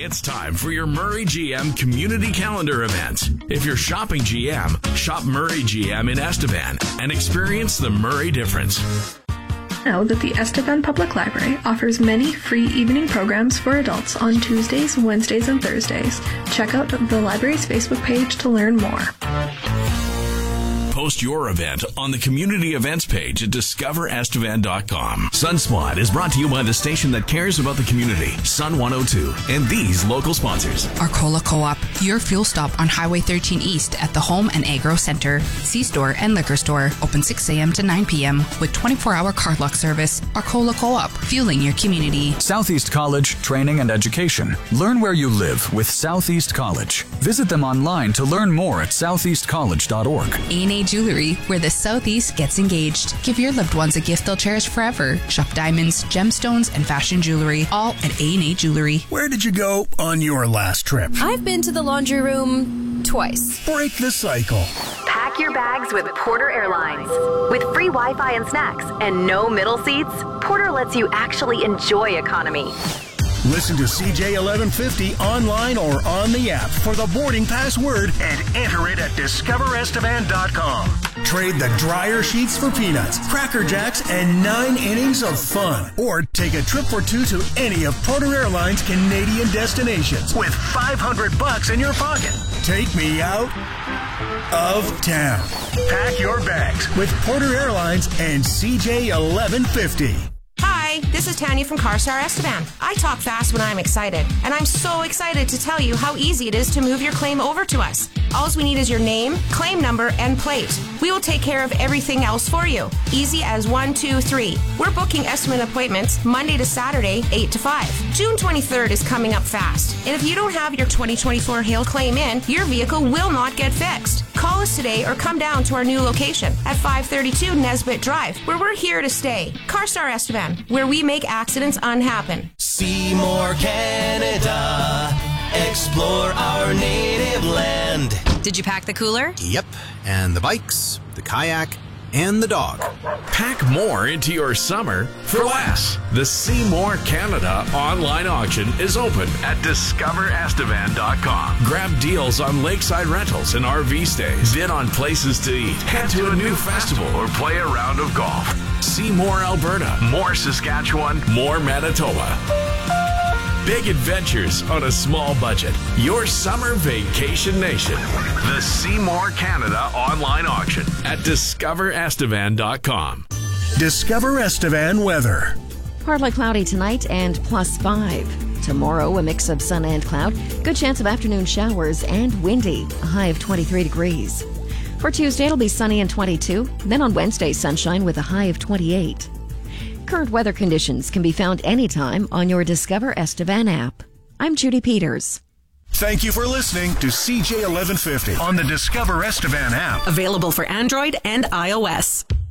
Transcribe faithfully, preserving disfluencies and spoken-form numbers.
It's time for your Murray G M Community Calendar event. If you're shopping G M, shop Murray G M in Estevan and experience the Murray difference. Know that the Estevan Public Library offers many free evening programs for adults on Tuesdays, Wednesdays, and Thursdays. Check out the library's Facebook page to learn more. Post your event on the community events page at discover estevan dot com. Sunspot is brought to you by the station that cares about the community, Sun one oh two, and these local sponsors. Arcola Co-op, your fuel stop on Highway thirteen East at the Home and Agro Center, C-Store and Liquor Store, open six a.m. to nine p.m. with twenty-four hour card lock service. Arcola Co-op, fueling your community. Southeast College, Training and Education. Learn where you live with Southeast College. Visit them online to learn more at southeast college dot org. A and A Jewelry, where the Southeast gets engaged. Give your loved ones a gift they'll cherish forever. Shop diamonds, gemstones, and fashion jewelry, all at A and A Jewelry. Where did you go on your last trip? I've been to the laundry room twice. Break the cycle. Pack your bags with Porter Airlines. With free Wi-Fi and snacks and no middle seats, Porter lets you actually enjoy economy. Listen to C J eleven fifty online or on the app for the boarding password and enter it at discover estevan dot com. Trade the dryer sheets for peanuts, Cracker Jacks, and nine innings of fun. Or take a trip or two to any of Porter Airlines' Canadian destinations with five hundred bucks in your pocket. Take me out of town. Pack your bags with Porter Airlines and C J eleven fifty. Hi, this is Tanya from CarStar Estevan. I talk fast when I'm excited, and I'm so excited to tell you how easy it is to move your claim over to us. All we need is your name, claim number, and plate. We will take care of everything else for you. Easy as one, two, three. We're booking estimate appointments Monday to Saturday, eight to five. June twenty-third is coming up fast, and if you don't have your twenty twenty-four hail claim in, your vehicle will not get fixed. Call us today or come down to our new location at five thirty-two Nesbitt Drive, where we're here to stay. CarStar Estevan, where we make accidents unhappen. See more Canada. Explore our native land. Did you pack the cooler? Yep, and the bikes, the kayak, and the dog. Pack more into your summer for less. The See More Canada online auction is open at discover estevan dot com. Grab deals on lakeside rentals and R V stays. Bid on places to eat. Head to a new festival or play a round of golf. See more Alberta, more Saskatchewan, more Manitoba. Big adventures on a small budget. Your summer vacation nation. The See More Canada online auction at discover estevan dot com. Discover Estevan weather. Partly cloudy tonight and plus five. Tomorrow, a mix of sun and cloud. Good chance of afternoon showers and windy. A high of twenty-three degrees. For Tuesday, it'll be sunny and twenty-two. Then on Wednesday, sunshine with a high of twenty-eight. Current weather conditions can be found anytime on your Discover Estevan app. I'm Judy Peters. Thank you for listening to C J eleven fifty on the Discover Estevan app. Available for Android and iOS.